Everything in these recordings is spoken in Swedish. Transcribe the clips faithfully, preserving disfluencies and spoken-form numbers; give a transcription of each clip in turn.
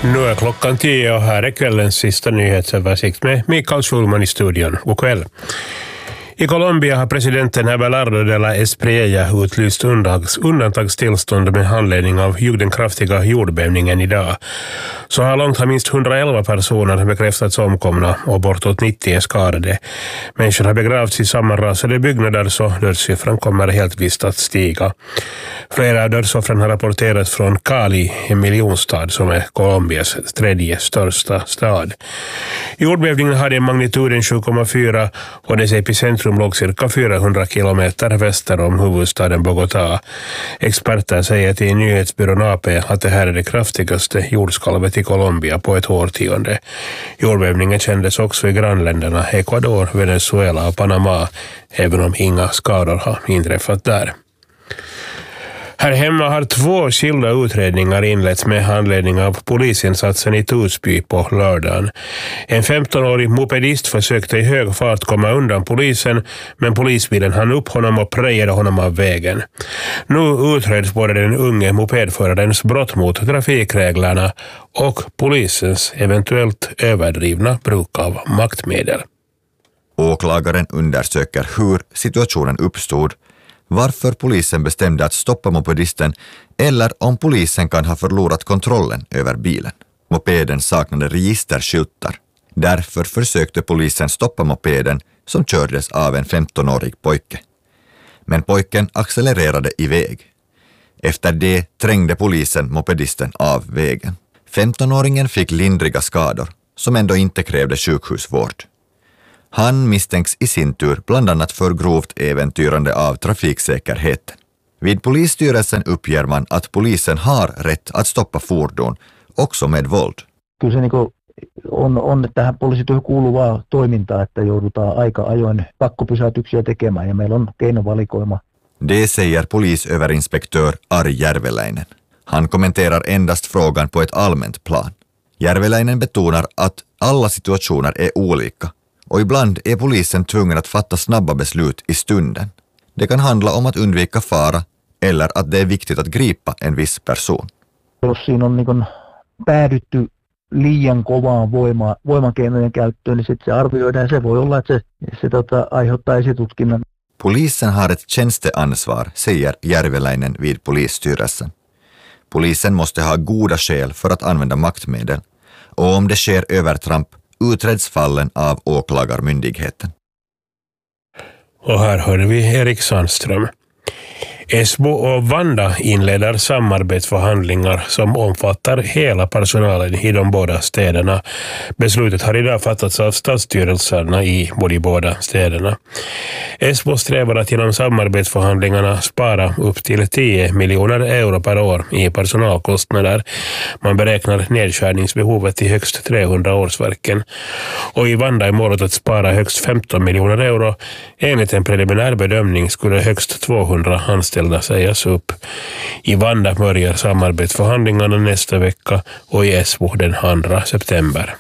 Nu är klockan tio och här är kvällens sista nyhetsöversikt med Mikael Schulman i studion. God kväll. I Colombia har presidenten Abelardo de la Espriella utlyst undantags, undantagstillstånd med handledning av den kraftiga jordbävningen idag. Så här långt har minst hundraelva personer bekräftats omkomna och bortåt nittio är skadade. Människor har begravts i sammanrasade byggnader, så dödssiffran kommer helt visst att stiga. Flera av dödsoffren har rapporterats från Cali, en miljonstad som är Colombias tredje största stad. Jordbävningen hade en magnituden sju komma fyra och dess epicentrum låg cirka fyrahundra kilometer väster om huvudstaden Bogotá. Experter säger till nyhetsbyrån A P att det här är det kraftigaste jordskalvet i Colombia på ett årtionde. Jordbävningen kändes också i grannländerna Ecuador, Venezuela och Panama, även om inga skador har inträffat där. Här hemma har två skilda utredningar inletts med anledning av polisinsatsen i Torsby på lördagen. En femtonårig mopedist försökte i hög fart komma undan polisen, men polisbilen hann upp honom och prejade honom av vägen. Nu utreds både den unge mopedförarens brott mot trafikreglerna och polisens eventuellt överdrivna bruk av maktmedel. Åklagaren undersöker hur situationen uppstod, varför polisen bestämde att stoppa mopedisten eller om polisen kan ha förlorat kontrollen över bilen. Mopeden saknade registerskyltar. Därför försökte polisen stoppa mopeden som kördes av en femtonårig pojke. Men pojken accelererade iväg. Efter det trängde polisen mopedisten av vägen. femtonåringen fick lindriga skador som ändå inte krävde sjukhusvård. Han misstänks i sin tur bland annat för grovt äventyrande av trafiksäkerheten. Vid polisstyrelsen uppger man att polisen har rätt att stoppa fordon, också med våld. Kyllä se niinku on, on, että tähän poliisityöhön kuuluvaa toimintaa, että joudutaan aika ajoin pakkopysäytyksiä tekemään ja meillä on keinovalikoima. Det säger polisöverinspektör Ari Järveläinen. Han kommenterar endast frågan på ett allmänt plan. Järveläinen betonar att alla situationer är olika. Och ibland är polisen tvungen att fatta snabba beslut i stunden. Det kan handla om att undvika fara eller att det är viktigt att gripa en viss person. Jos siinä on niin päädytty liian kovaan voima, voimakeinojen käyttöön, niin sitten se arvioidaan. Se voi olla, että se, se tota, aiheuttaa esitutkinnan. Polisen har ett tjänsteansvar, säger Järveläinen vid polisstyrelsen. Polisen måste ha goda skäl för att använda maktmedel. Och om det sker övertramp utreds fallen av åklagarmyndigheten. Och här hörde vi Erik Sandström. Esbo och Vanda inleder samarbetsförhandlingar som omfattar hela personalen i de båda städerna. Beslutet har idag fattats av stadsstyrelserna i både båda städerna. Esbo strävar att genom samarbetsförhandlingarna spara upp till tio miljoner euro per år i personalkostnader. Man beräknar nedskärningsbehovet till högst trehundra årsverken. Och i Vanda är målet att spara högst femton miljoner euro. Enligt en preliminär bedömning skulle högst tvåhundra anställda sägas upp. I Vanda börjar samarbetsförhandlingarna nästa vecka och i Esbo den andra september.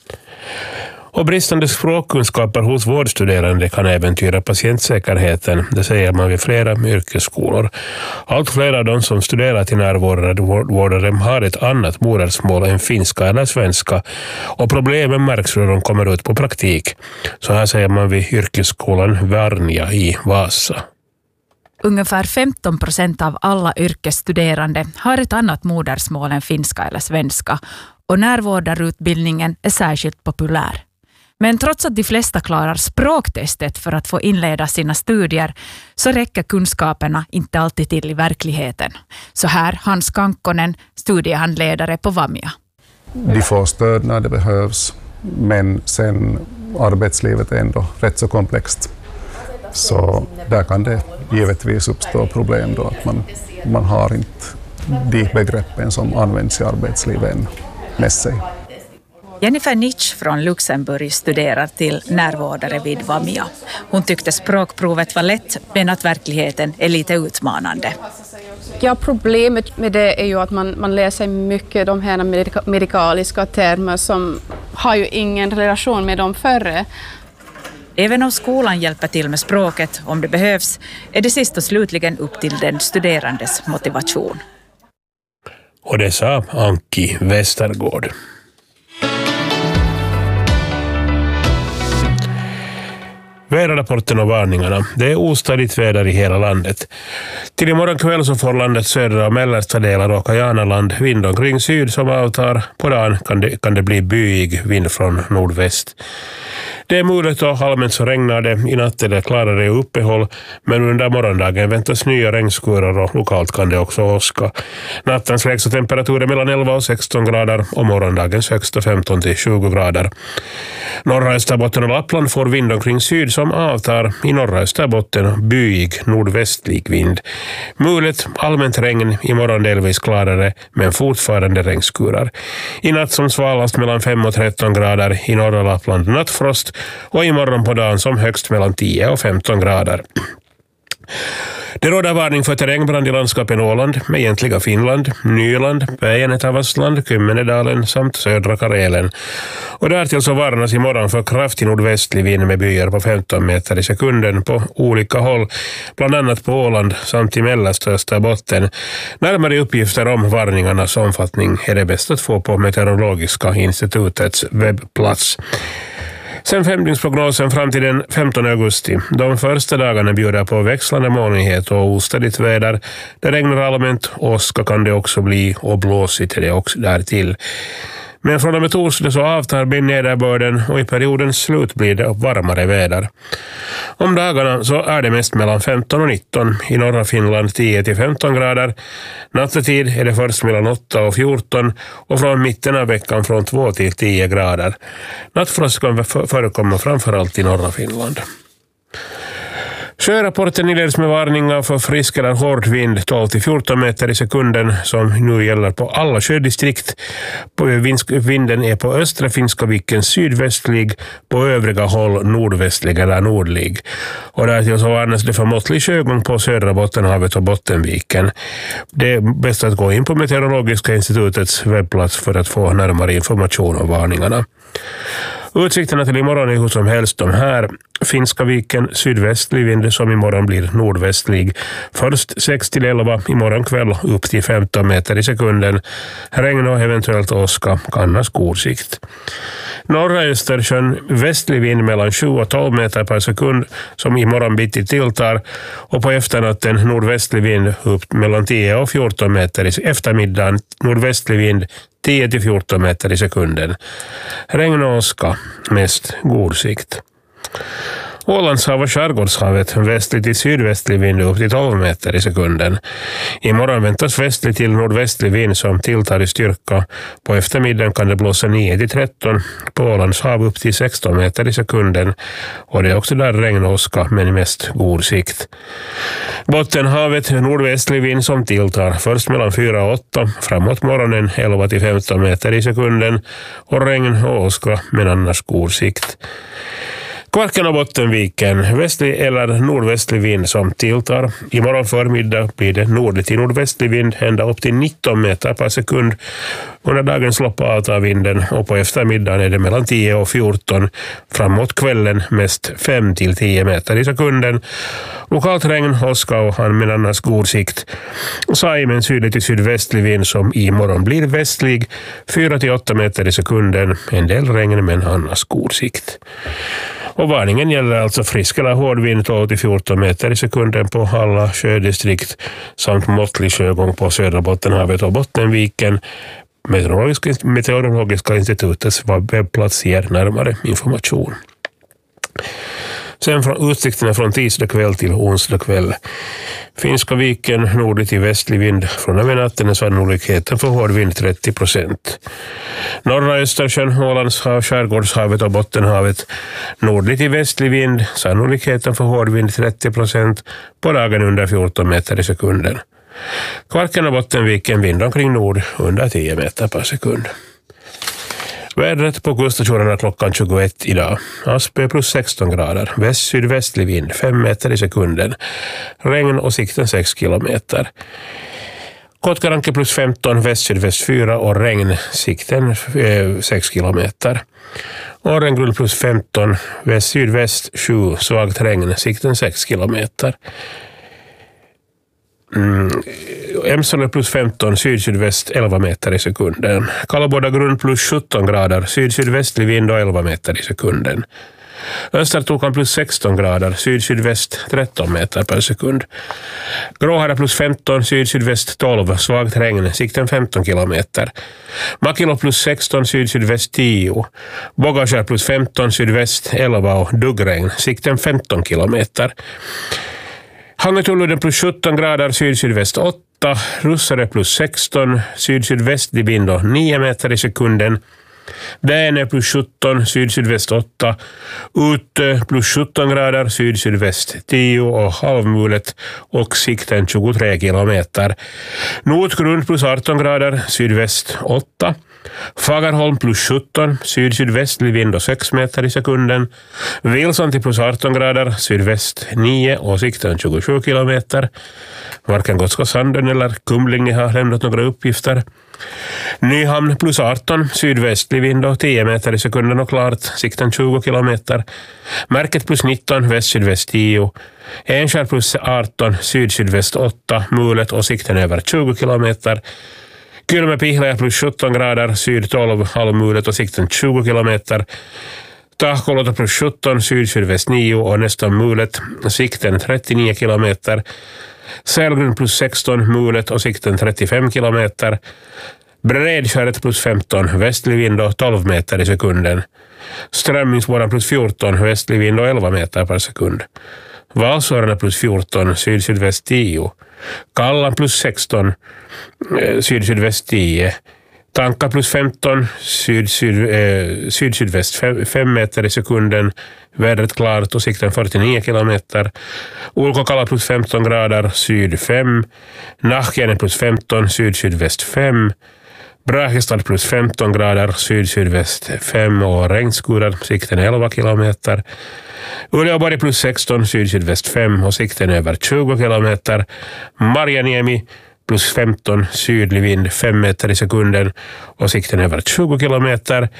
Och bristande språkkunskaper hos vårdstuderande kan äventyra patientsäkerheten, det säger man vid flera yrkesskolor. Allt fler av de som studerar till närvårdare har ett annat modersmål än finska eller svenska, och problemen märks när de kommer ut på praktik. Så här säger man vid yrkesskolan Värnja i Vasa. Ungefär femton procent av alla yrkesstuderande har ett annat modersmål än finska eller svenska, och närvårdarutbildningen är särskilt populär. Men trots att de flesta klarar språktestet för att få inleda sina studier så räcker kunskaperna inte alltid till i verkligheten. Så här Hans Kankkonen, studiehandledare på Vamja. De får stöd när det behövs, men sen arbetslivet är ändå rätt så komplext. Så där kan det givetvis uppstå problem då att man, man har inte de begreppen som används i arbetslivet med sig. Jennifer Nitsch från Luxemburg studerar till närvårdare vid Vamja. Hon tyckte språkprovet var lätt, men att verkligheten är lite utmanande. Ja, problemet med det är ju att man, man läser mycket de här medika- medikaliska termer som har ju ingen relation med dem förre. Även om skolan hjälper till med språket om det behövs, är det sist och slutligen upp till den studerandes motivation. Och det sa Anki Westergård. Väderrapporten och varningarna. Det är ostadigt väder i hela landet. Till imorgon kväll så får landets södra och mellersta delar och Kajanaland vind omkring syd som avtar. På dagen kan det, kan det bli byig vind från nordväst. Det är mulet och allmänt så regnar det. I natt är det klarare uppehåll, men under morgondagen väntas nya regnskurar och lokalt kan det också åska. Nattens lägsta temperatur är mellan elva och sexton grader och morgondagens högsta femton till tjugo grader. Norra Österbotten och Lappland får vind omkring syd som avtar. I norra Österbotten byig nordvästlig vind. Mulet, allmänt regn, i morgon delvis klarare men fortfarande regnskurar. I natt som svalast mellan fem och tretton grader, i norra Lappland nattfrost och imorgon på dagen som högst mellan tio och femton grader. Det råder varning för terrängbrand i landskapen Åland, med egentliga Finland, Nyland, Päijänne-Tavastland, Kymmenedalen samt södra Karelen. Och därtill så varnas imorgon för kraftig nordvästlig vind med byar på femton meter i sekunden på olika håll, bland annat på Åland samt i mellersta Österbotten. Närmare uppgifter om varningarnas omfattning är det bäst att få på Meteorologiska institutets webbplats. Sen femdygnsprognosen fram till den femtonde augusti. De första dagarna bjuder på växlande molnighet och ostadigt väder. Det regnar allmänt, åska kan det också bli och blåsigt är det också därtill. Men från och med torsdag så avtar nederbörden och i periodens slut blir det varmare väder. Om dagarna så är det mest mellan femton och nitton, i norra Finland tio till femton grader. Nattetid är det först mellan åtta och fjorton och från mitten av veckan från två till tio grader. Nattfrost kan förekomma framförallt i norra Finland. Sjörapporten inleds med varningar för frisk eller hård vind tolv till fjorton meter i sekunden som nu gäller på alla sjödistrikt. Vinden är på östra Finska viken sydvästlig, på övriga håll nordvästlig eller nordlig. Och därtill så varnas det för måttlig sjögång på södra Bottenhavet och Bottenviken. Det är bäst att gå in på Meteorologiska institutets webbplats för att få närmare information om varningarna. Utsikterna till imorgon är hur som helst de här. Finska viken sydvästlig vind som imorgon blir nordvästlig. Först sex till elva, imorgon kväll upp till femton meter i sekunden. Regn och eventuellt åska, annars god sikt. Norra Östersjön västlig vind mellan sju och tolv meter per sekund som imorgon bitti tilltar, och på efternatten nordvästlig vind upp mellan tio och fjorton meter i eftermiddagen, nordvästlig vind tio till fjorton meter i sekunden. Regn och åska, mest god sikt. Ålandshav och skärgårdshavet västlig till sydvästlig vind upp till tolv meter i sekunden. Imorgon väntas västlig till nordvästlig vind som tilltar i styrka. På eftermiddagen kan det blåsa nio till tretton, på Ålandshav upp till sexton meter i sekunden. Och det är också där regn och åska, men mest god sikt. Bottenhavet nordvästlig vind som tilltar först mellan fyra och åtta, framåt morgonen elva till femton meter i sekunden. Och regn och åska, men annars god sikt. Kvarken och Bottenviken, västlig eller nordvästlig vind som tilltar. Imorgon förmiddag blir det nordlig till nordvästlig vind ända upp till nitton meter per sekund. Under dagens lopp avtar vinden och på eftermiddagen är det mellan tio och fjorton. Framåt kvällen mest fem till tio meter i sekunden. Lokalt regn, åska och annars god sikt. Saimen sydlig till sydvästlig vind som imorgon blir västlig, fyra till åtta meter i sekunden. En del regn men annars god sikt. Och varningen gäller alltså frisk eller hård vind tolv till fjorton meter i sekunden på alla sjödistrikt samt måttlig sjögång på södra Bottenhavet och Bottenviken. Meteorologiska, Meteorologiska institutets webbplats ger närmare information. Sen från utsikterna från tisdag kväll till onsdag kväll. Finska viken nordlig till västlig vind. Från och med natten är sannolikheten för hård vind trettio procent. Norra Östersjön, Ålandshav, skärgårdshavet och Bottenhavet. Nordlig till västlig vind. Sannolikheten för hård vind trettio procent. På dagen under fjorton meter i sekunden. Kvarken och Bottenviken vind omkring nord under tio meter per sekund. Vädret på kuststationerna klockan tjugoett idag. Aspö plus sexton grader. Väst-sydvästlig vind fem meter i sekunden. Regn och sikten sex kilometer. Kotkaranke plus femton, väst-sydväst fyra och regn, sikten sex kilometer. Årengrull plus femton, väst-sydväst sju, svagt regn, sikten sex kilometer. Mm. Emsole plus femton, syd-sydväst elva meter i sekunden. Kallboda grund plus sjutton grader, syd-sydvästlig vind och elva meter i sekunden. Östertokan plus sexton grader, syd-sydväst tretton meter per sekund. Gråhara plus femton, syd-sydväst tolv, svagt regn, sikten femton kilometer. Makilo plus sexton, syd-sydväst tio. Bogaskär plus femton, sydväst elva och duggregn, sikten femton kilometer. Hangetuluden plus sjutton grader, syd-sydväst åtta. Russare plus sexton, syd-sydvästlig vind och nio meter i sekunden. Vänö plus sjutton, syd-sydväst åtta. Utö plus sjutton grader, syd-sydväst tio och halvmulet och sikten tjugotre kilometer. Notgrund plus arton grader, sydväst åtta. Fagerholm plus sjutton, syd-sydvästlig vind och sex meter i sekunden. Vilsanti plus arton grader, sydväst nio och sikten tjugosju kilometer. Varken Gotska Sanden eller Kumlinge har lämnat några uppgifter. Nyhamn plus arton, sydvästlig vind och tio meter i sekunden och klart, sikten tjugo kilometer. Märket plus nitton, väst-sydväst tio. Enskär plus arton, syd-sydväst åtta, mulet och sikten över tjugo kilometer. Kylmäpihlä plus sjutton grader, syd tolv, halvmulet och sikten tjugo kilometer. Tahkolota plus sjutton, syd-sydväst nio och nästan mulet, sikten trettionio kilometer. Sälgrund plus sexton, mulet och sikten trettiofem kilometer. Bredskäret plus femton, västlig vind och tolv meter i sekunden. Strömmingsborren plus fjorton, västlig vind och elva meter per sekund. Valsårarna plus fjorton, syd-sydväst tio. Kallan plus sexton, syd-sydväst tio. Tanka plus femton, syd-syd, eh, syd-sydväst fem meter i sekunden. Vädret klart och sikten fyrtionio kilometer. Ulkokala plus femton grader, syd fem. Nahkenen plus femton, syd-sydväst fem. Brahistad plus femton grader, syd-sydväst fem och regnskurar, sikten elva kilometer. Uleåborg plus sexton, syd-sydväst fem och sikten över tjugo kilometer. Marjaniemi plus femton, sydlig vind fem meter i sekunden och sikten över tjugo kilometer.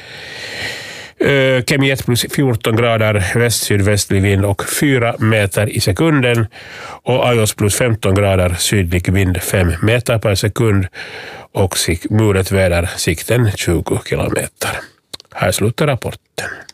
Uh, Kemiet plus fjorton grader, väst-sydvästlig vind och fyra meter i sekunden. Och Ajos plus femton grader, sydlig vind fem meter per sekund och mulet väder, sikten tjugo kilometer. Här slutar rapporten.